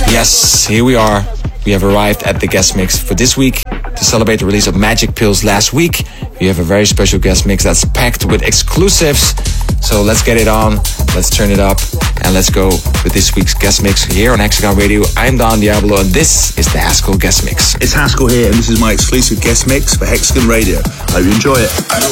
Yes, here we are. We have arrived at the guest mix for this week. To celebrate the release of Magic Pills last week, we have a very special guest mix that's packed with exclusives. So let's get it on, let's turn it up, and let's go with this week's guest mix here on Hexagon Radio. I'm Don Diablo, and this is the Haskell guest mix. It's Haskell here, and this is my exclusive guest mix for Hexagon Radio. Hope you enjoy it.